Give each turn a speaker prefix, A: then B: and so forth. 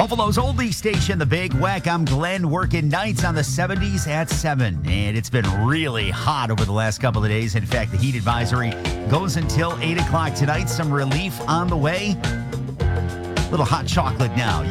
A: Buffalo's oldie station, The Big Weck. I'm Glenn, working nights on the 70s at 7. And it's been really hot over the last couple of days. In fact, the heat advisory goes until 8 o'clock tonight. Some relief on the way. Little hot chocolate now.